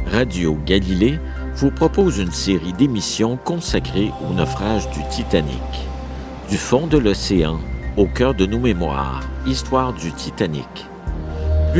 Radio Galilée vous propose une série d'émissions consacrées au naufrage du Titanic. Du fond de l'océan, au cœur de nos mémoires, Histoire du Titanic.